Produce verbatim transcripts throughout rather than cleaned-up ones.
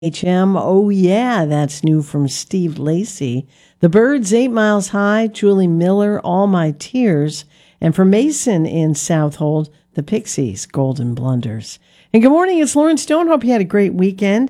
H M, oh yeah, that's new from Steve Lacy. The Birds, Eight Miles High, Julie Miller, All My Tears, and for Mason in Southold, the Pixies, Golden Blunders. And good morning, it's Lauren Stone. Hope you had a great weekend.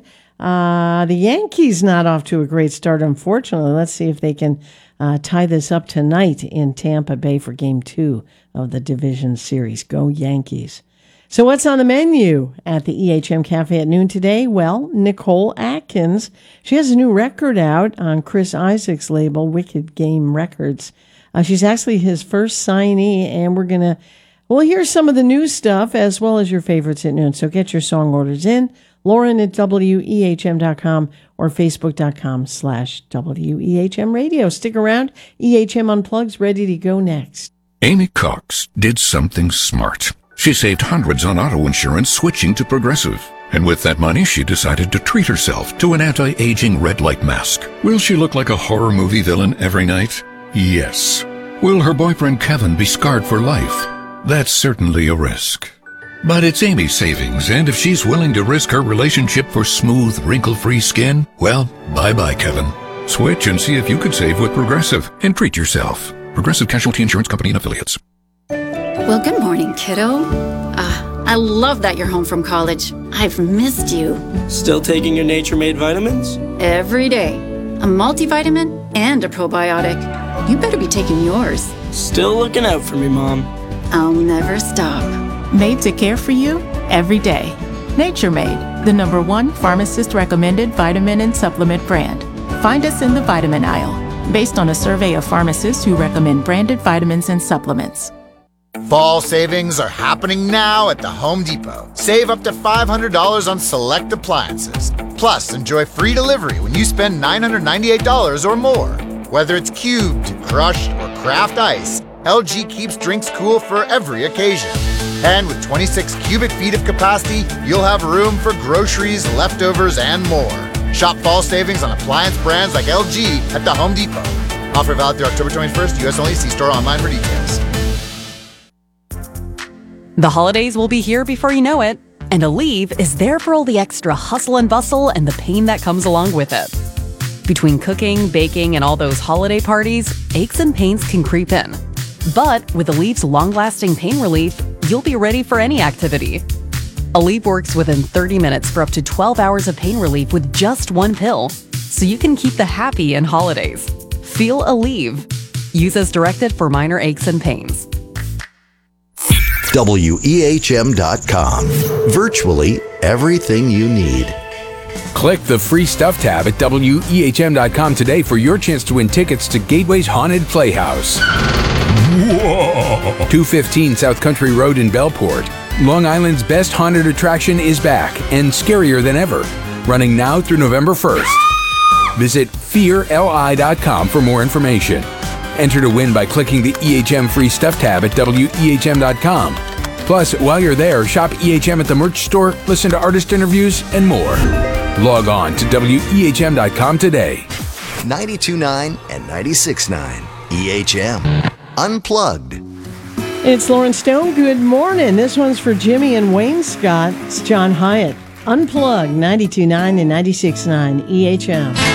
Uh, the Yankees not off to a great start, unfortunately. Let's see if they can uh, tie this up tonight in Tampa Bay for Game two of the Division Series. Go Yankees. So what's on the menu at the E H M Cafe at noon today? Well, Nicole Atkins. She has a new record out on Chris Isaac's label, Wicked Game Records. Uh, she's actually his first signee, and we're going to, well, here's some of the new stuff as well as your favorites at noon. So get your song orders in. Lauren at W E H M dot com or Facebook.com slash WEHM Radio. Stick around. E H M Unplugged's ready to go next. Amy Cox did something smart. She saved hundreds on auto insurance switching to Progressive. And with that money, she decided to treat herself to an anti-aging red light mask. Will she look like a horror movie villain every night? Yes. Will her boyfriend Kevin be scarred for life? That's certainly a risk. But it's Amy's savings, and if she's willing to risk her relationship for smooth, wrinkle-free skin, well, bye-bye, Kevin. Switch and see if you could save with Progressive and treat yourself. Progressive Casualty Insurance Company and Affiliates. Well, good morning, kiddo. Uh, I love that you're home from college. I've missed you. Still taking your Nature Made vitamins? Every day. A multivitamin and a probiotic. You better be taking yours. Still looking out for me, Mom. I'll never stop. Made to care for you every day. Nature Made, the number one pharmacist-recommended vitamin and supplement brand. Find us in the vitamin aisle, based on a survey of pharmacists who recommend branded vitamins and supplements. Fall savings are happening now at the Home Depot. Save up to five hundred dollars on select appliances. Plus, enjoy free delivery when you spend nine hundred ninety-eight dollars or more. Whether it's cubed, crushed, or craft ice, L G keeps drinks cool for every occasion. And with twenty-six cubic feet of capacity, you'll have room for groceries, leftovers, and more. Shop fall savings on appliance brands like L G at the Home Depot. Offer valid through October twenty-first, U S only. See store online for details. The holidays will be here before you know it, and Aleve is there for all the extra hustle and bustle and the pain that comes along with it. Between cooking, baking, and all those holiday parties, aches and pains can creep in. But with Aleve's long-lasting pain relief, you'll be ready for any activity. Aleve works within thirty minutes for up to twelve hours of pain relief with just one pill, so you can keep the happy in holidays. Feel Aleve. Use as directed for minor aches and pains. W E H M dot com. Virtually everything you need. Click the free stuff tab at W E H M dot com today for your chance to win tickets to Gateway's Haunted Playhouse. Whoa. two fifteen South Country Road in Bellport. Long Island's best haunted attraction is back and scarier than ever. Running now through November first. Visit fear L I dot com for more information. Enter to win by clicking the E H M free stuff tab at W E H M dot com. Plus, while you're there, shop E H M at the merch store, listen to artist interviews, and more. Log on to W E H M dot com today. ninety-two point nine and ninety-six point nine E H M. Unplugged. It's Lauren Stone. Good morning. This one's for Jimmy and Wayne Scott. It's John Hyatt. Unplugged, ninety-two point nine and ninety-six point nine E H M.